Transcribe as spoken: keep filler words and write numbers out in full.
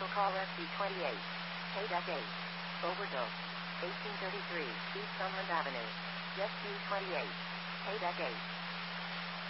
Commercial call S C twenty-eight. K-Deck eight. Overdose. eighteen thirty-three East Sunland Avenue. Jet Q twenty-eight. K-Deck eight.